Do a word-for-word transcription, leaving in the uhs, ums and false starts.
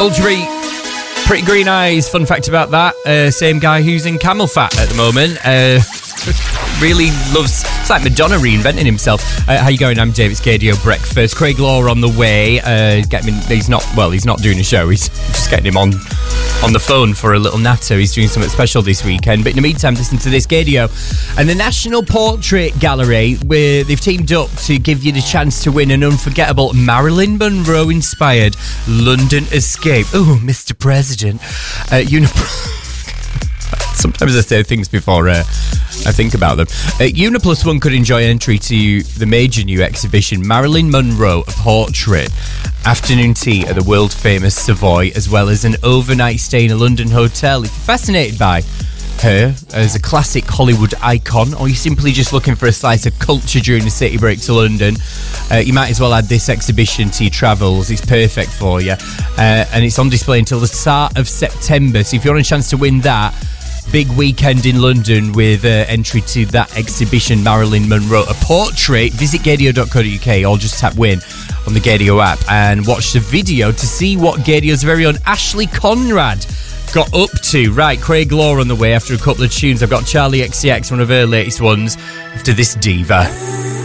Ultra Pretty Green Eyes. Fun fact about that, uh, same guy who's in Camel Fat at the moment. Uh, really loves, it's like Madonna reinventing himself. Uh, how you going? I'm David Scadio Breakfast. Craig Law on the way. Uh, get him in, he's not, well, he's not doing a show. He's just getting him on on the phone for a little natter. He's doing something special this weekend. But in the meantime, listen to this Gadio. And the National Portrait Gallery, where they've teamed up to give you the chance to win an unforgettable Marilyn Monroe-inspired London escape. Oh, Mister President. Uh, Unip- Sometimes I say things before uh, I think about them. Uh, Uniplus One could enjoy entry to the major new exhibition, Marilyn Monroe, a Portrait. Afternoon tea at the world-famous Savoy, as well as an overnight stay in a London hotel. If you're fascinated by her as a classic Hollywood icon, or you're simply just looking for a slice of culture during the city break to London, uh, you might as well add this exhibition to your travels. It's perfect for you. Uh, and it's on display until the start of September. So if you want a chance to win that, big weekend in London with uh, entry to that exhibition, Marilyn Monroe, a Portrait, visit gadio dot co dot uk or just tap win on the Gadio app and watch the video to see what Gadio's very own Ashley Conrad got up to. Right, Craig Law on the way after a couple of tunes. I've got Charlie X C X, one of her latest ones, after this diva.